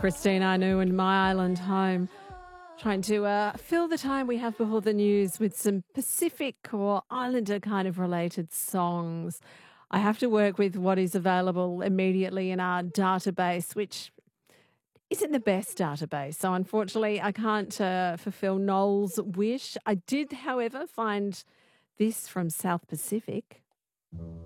Christine Anu and My Island Home. Trying to fill the time we have before the news with some Pacific or Islander kind of related songs. I have to work with what is available immediately in our database, which isn't the best database. So unfortunately, I can't fulfill Noel's wish. I did, however, find this from South Pacific.